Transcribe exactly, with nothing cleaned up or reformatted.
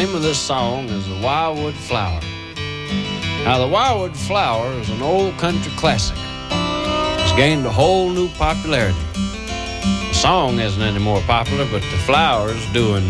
name of this song is The Wildwood Flower. Now, The Wildwood Flower is an old country classic. It's gained a whole new popularity. The song isn't any more popular, but the flower's doing